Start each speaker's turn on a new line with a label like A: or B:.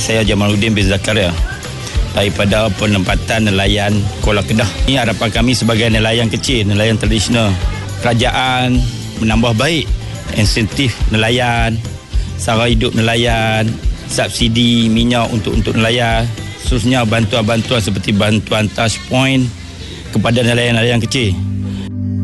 A: Saya Jamaluddin bin Zakaria daripada penempatan nelayan Kuala Kedah. Ini harapan kami sebagai nelayan kecil, nelayan tradisional. Kerajaan menambah baik insentif nelayan, sara hidup nelayan, subsidi minyak untuk nelayan, khususnya bantuan-bantuan seperti bantuan touch point kepada nelayan-nelayan kecil.